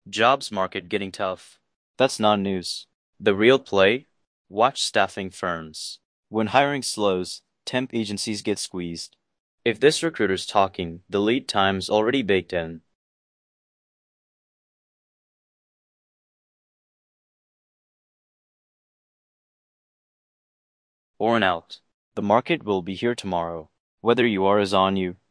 Jobs market getting tough. That's not news. The real play? Watch staffing firms. When hiring slows, temp agencies get squeezed. If this recruiter's talking, the lead time's already baked in. Worn out. The market will be here tomorrow. Whether you are is on you.